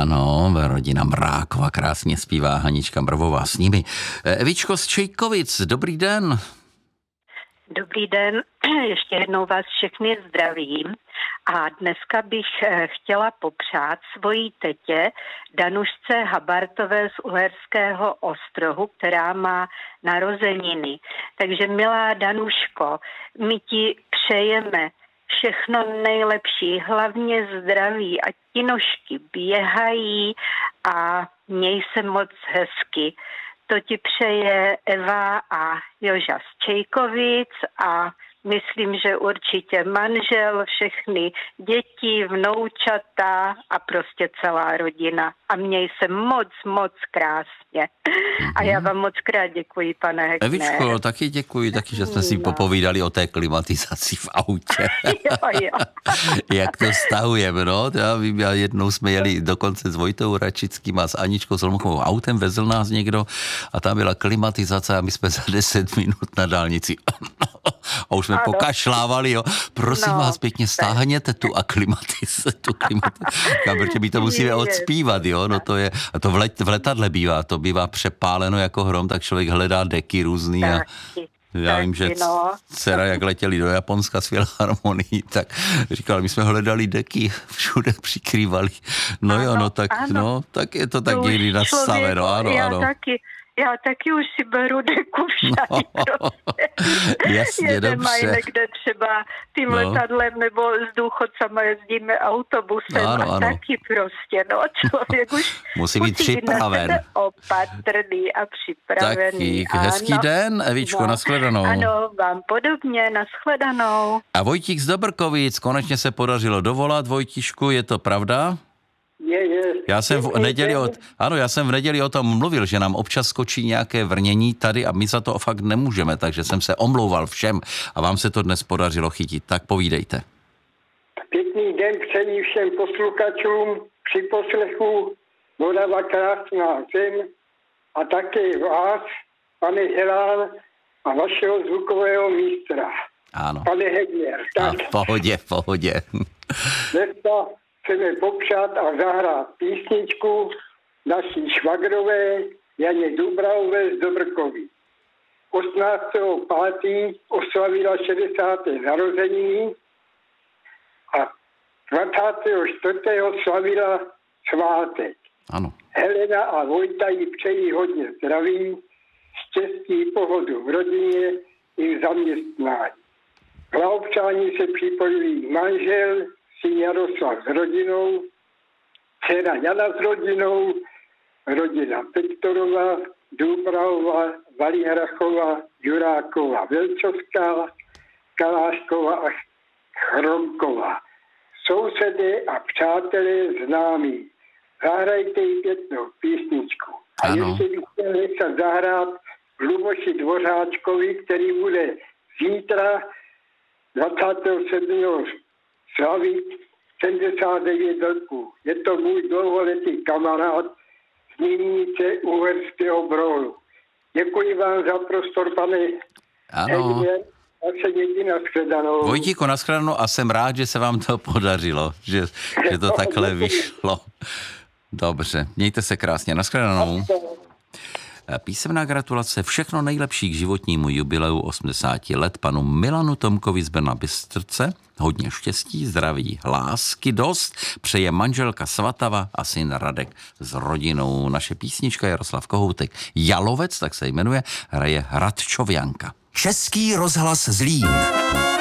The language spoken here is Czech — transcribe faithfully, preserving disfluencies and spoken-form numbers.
Ano, rodina Mrákova krásně zpívá, Hanička Mrvová s nimi. Evičko z Čejkovic, dobrý den. Dobrý den, ještě jednou vás všechny zdravím a dneska bych chtěla popřát svojí tetě Danušce Habartové z Uherského Ostrohu, která má narozeniny. Takže milá Danuško, my ti přejeme všechno nejlepší, hlavně zdraví, ať ti nožky běhají a měj se moc hezky. To ti přeje Eva a Joža z Čejkovic a myslím, že určitě manžel, všechny děti, vnoučata a prostě celá rodina. A měj se moc, moc krásně. Mm-hmm. A já vám moc krát děkuji, pane Hekner. Evičko, taky děkuji, taky, že jsme si no. popovídali o té klimatizaci v autě. jo, jo. Jak to stahujeme, no? Já vím, já jednou jsme jeli dokonce s Vojtou Račickým a s Aničkou Solmkovou autem, vezl nás někdo a tam byla klimatizace a my jsme za deset minut na dálnici. A už jsme ano. pokašlávali, jo. Prosím no, vás pěkně, stáhněte tu aklimatizaci, tu klimatizaci. Protože my to musíme odspívat, jo. No to je, a to v, let, v letadle bývá, to bývá přepáleno jako hrom, tak člověk hledá deky různý a já vím, že no. dcera, jak letěli do Japonska s filharmonií, tak říkal, my jsme hledali deky, všude přikrývali. No ano, jo, no tak, ano. no, tak je to tak to někdy nastaveno, ano, já ano. Taky. Já taky už si beru deku však. No. Jasně, dobře. Mají někde třeba tím no. letadlem nebo s důchodcama jezdíme autobusem ano, a ano. taky prostě, no člověk už musí být musí připraven. Být opatrný a připravený. Taky, hezký ano. den, Evičko, no. nashledanou. Ano, vám podobně, nashledanou. A Vojtík z Dobrkovic, konečně se podařilo dovolat, Vojtíšku, je to pravda? Je, je. Já jsem v neděli o, ano, já jsem v neděli o tom mluvil, že nám občas skočí nějaké vrnění tady a my za to fakt nemůžeme, takže jsem se omlouval všem a vám se to dnes podařilo chytit. Tak povídejte. Pěkný den přeji všem posluchačům při poslechu Morava krásná zem a také vás, pane Helán, a vašeho zvukového mistra. Ano. Pane Hegner. Tak. A v pohodě, v pohodě. Dneska chceme popřát a zahrát písničku naší švagrové Janě Dubravové z Dobrkovic. osmnáctého pátého oslavila šedesáté narozeniny a dvacátého čtvrtého slavila svátek. Ano. Helena a Vojta jí přejí hodně zdraví, štěstí, pohodu v rodině i v zaměstnání. Blahopřání se připojují manžel, syn Jaroslav s rodinou, dcera Jana s rodinou, rodina Pektorová, Dubravová, Valihrachová, Juráková, Velčovská, Kalášková a Chromková. Sousedé a přátelé známí. Zahrajte jí pěknou písničku. A ano. ještě bych chtěl nechat zahrát Luboši Dvořáčkovi, který bude zítra dvacátého sedmého slavit sedmdesát devět roků. Je to můj dlouholetý kamarád z Ninice Uherského Brodu. Děkuji vám za prostor, pane Hegner. A se někdy nashledanou. Vojtíku, nashledanou a jsem rád, že se vám to podařilo, že, že to takhle vyšlo. Dobře, mějte se krásně, nashledanou. Písemná gratulace, všechno nejlepší k životnímu jubileu osmdesáti let panu Milanu Tomkovi z Brna Bystrce. Hodně štěstí, zdraví, lásky dost přeje manželka Svatava a syn Radek s rodinou. Naše písnička Jaroslav Kohoutek Jalovec, tak se jmenuje, hraje Hradčovianka. Český rozhlas Zlín.